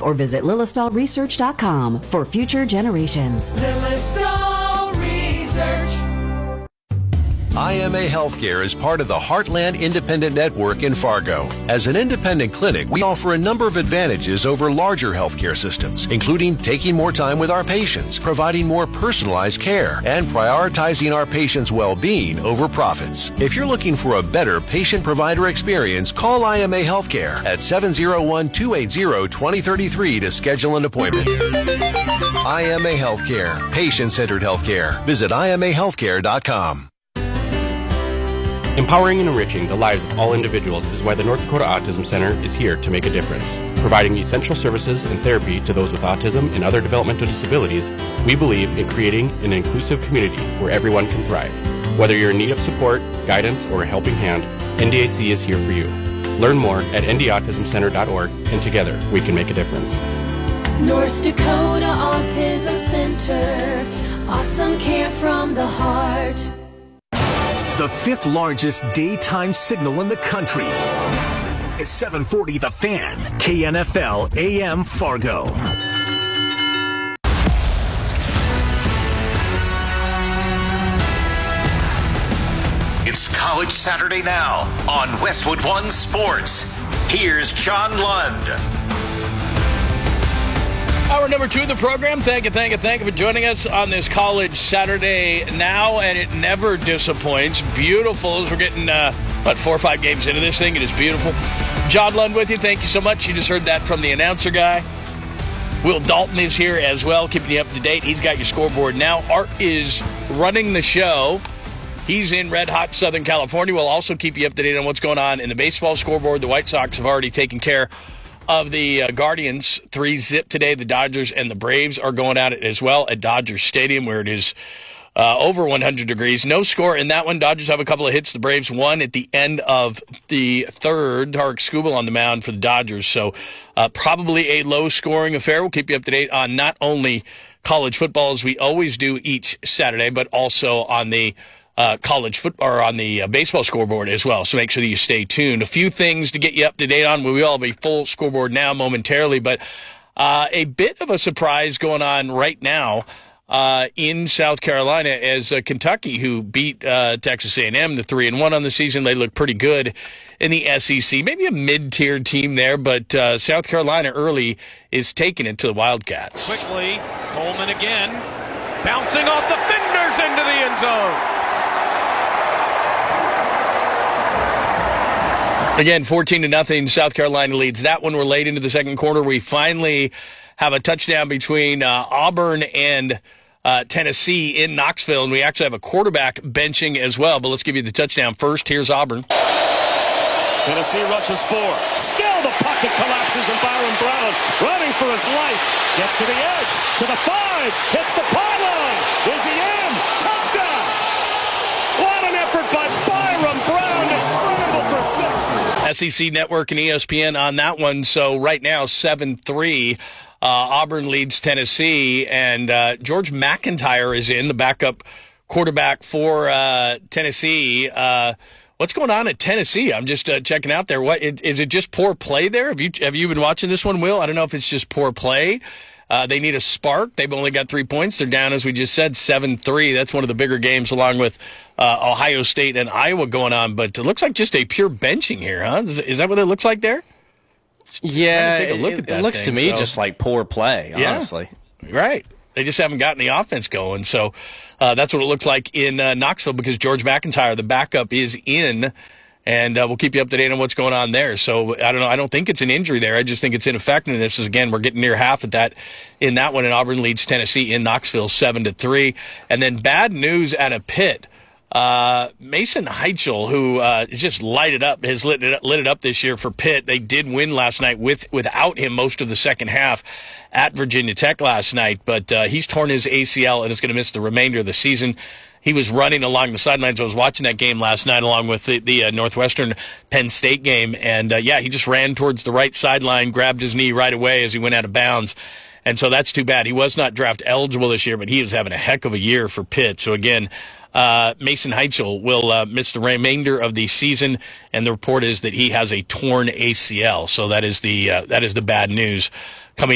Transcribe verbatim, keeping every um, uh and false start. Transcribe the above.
or visit lilistol research dot com for future generations. Lilistol Research. I M A Healthcare is part of the Heartland Independent Network in Fargo. As an independent clinic, we offer a number of advantages over larger healthcare systems, including taking more time with our patients, providing more personalized care, and prioritizing our patients' well-being over profits. If you're looking for a better patient-provider experience, call I M A Healthcare at seven oh one, two eight zero, two oh three three to schedule an appointment. I M A Healthcare, patient-centered healthcare. Visit I M A healthcare dot com. Empowering and enriching the lives of all individuals is why the North Dakota Autism Center is here to make a difference. Providing essential services and therapy to those with autism and other developmental disabilities, we believe in creating an inclusive community where everyone can thrive. Whether you're in need of support, guidance, or a helping hand, N D A C is here for you. Learn more at n d autism center dot org, and together we can make a difference. North Dakota Autism Center. Awesome care from the heart. The fifth largest daytime signal in the country is seven forty The Fan, K N F L A M Fargo. It's College Saturday now on Westwood One Sports. Here's John Lund. Hour number two of the program. Thank you, thank you, thank you for joining us on this College Saturday now, and it never disappoints. Beautiful as we're getting, uh, about four or five games into this thing. It is beautiful. John Lund with you. Thank you so much. You just heard that from the announcer guy. Will Dalton is here as well, keeping you up to date. He's got your scoreboard now. Art is running the show. He's in red-hot Southern California. We'll also keep you up to date on what's going on in the baseball scoreboard. The White Sox have already taken care of the uh, Guardians. Three zip today. The Dodgers and the Braves are going at it as well at Dodger Stadium, where it is uh, over one hundred degrees. No score in that one. Dodgers have a couple of hits. The Braves won at the end of the third. Tarek Skubal on the mound for the Dodgers. So uh, probably a low-scoring affair. We'll keep you up to date on not only college football, as we always do each Saturday, but also on the Uh, college football, or on the uh, baseball scoreboard as well. So make sure that you stay tuned. A few things to get you up to date on. We will have a full scoreboard now momentarily, but uh, a bit of a surprise going on right now uh, in South Carolina as uh, Kentucky, who beat uh, Texas A and M, the three and one on the season. They look pretty good in the S E C. Maybe a mid-tier team there, but uh, South Carolina early is taking it to the Wildcats. Quickly, Coleman again, bouncing off the fenders into the end zone. Again, fourteen to nothing, South Carolina leads that one. We're late into the second quarter. We finally have a touchdown between uh, Auburn and uh, Tennessee in Knoxville, and we actually have a quarterback benching as well. But let's give you the touchdown first. Here's Auburn. Tennessee rushes four. Still the pocket collapses, and Byron Brown running for his life. Gets to the edge, to the five, hits the pylon. Is he in? Touchdown! What an effort by Byron Brown to scramble for six. S E C Network and E S P N on that one. So right now, seven three. Uh, Auburn leads Tennessee, and uh, George McIntyre is in, the backup quarterback for uh, Tennessee. Uh, what's going on at Tennessee? I'm just uh, checking out there. What is it? Just poor play there? Have you have you been watching this one, Will? I don't know if it's just poor play. Uh, they need a spark. They've only got three points. They're down, as we just said, seven three. That's one of the bigger games, along with uh, Ohio State and Iowa going on. But it looks like just a pure benching here, huh? Is, is that what it looks like there? Yeah, take a look it, at that it looks thing, to me so. just like poor play, honestly. Yeah, right. They just haven't gotten the offense going. So uh, that's what it looks like in uh, Knoxville, because George McIntyre, the backup, is in. And uh, we'll keep you up to date on what's going on there. So I don't know. I don't think it's an injury there. I just think it's ineffectiveness. Again, we're getting near half of that in that one. And Auburn leads Tennessee in Knoxville seven to three. And then bad news out of Pitt. Uh, Mason Heichel, who uh, just lighted up, has lit it, lit it up this year for Pitt. They did win last night with without him most of the second half at Virginia Tech last night. But uh, he's torn his A C L and is going to miss the remainder of the season. He was running along the sidelines. I was watching that game last night along with the, the uh, Northwestern Penn State game. And, uh, yeah, he just ran towards the right sideline, grabbed his knee right away as he went out of bounds. And so that's too bad. He was not draft eligible this year, but he was having a heck of a year for Pitt. So, again, uh, Mason Heichel will uh, miss the remainder of the season, and the report is that he has a torn A C L. So that is the uh, that is the bad news